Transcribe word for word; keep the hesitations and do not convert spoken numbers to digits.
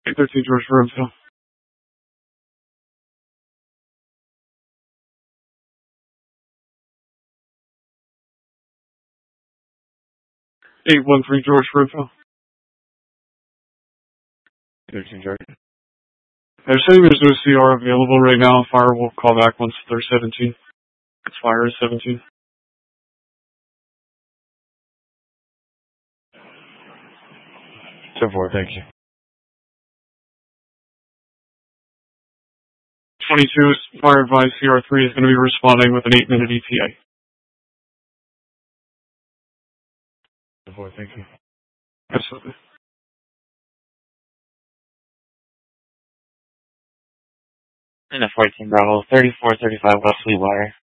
eight thirteen George Roadville. eight one three George Roadville. thirteen George. They're saying there's no C R available right now. Fire will call back once they're seventeen. Its fire is seventeen. ten four, thank you. twenty-two, fire advised C R three is going to be responding with an eight minute E T A. ten four, thank you. Absolutely. And a fourteen Bravo, thirty-four thirty-five West Sweetwater.